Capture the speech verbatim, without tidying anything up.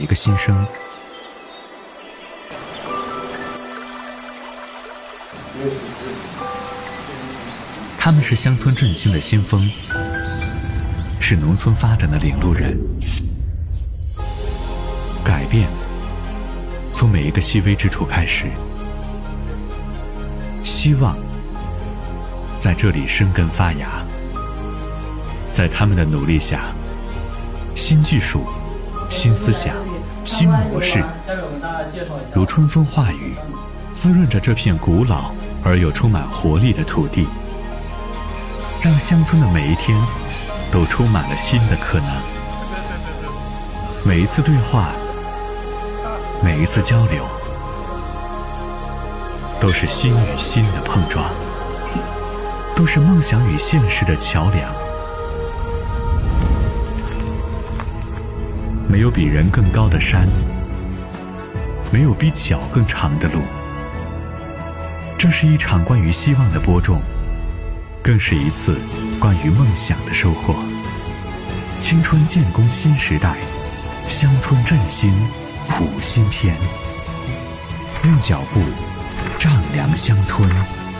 个新生。他们是乡村振兴的先锋，是农村发展的领路人。改变从每一个细微之处开始，希望在这里生根发芽。在他们的努力下，新技术、新思想、新模式如春风化雨，滋润着这片古老而又充满活力的土地，让乡村的每一天都充满了新的可能。每一次对话，每一次交流，都是心与心的碰撞，都是梦想与现实的桥梁。没有比人更高的山，没有比脚更长的路。这是一场关于希望的播种，更是一次关于梦想的收获。青春建功新时代，乡村振兴谱新篇。用脚步丈量乡村。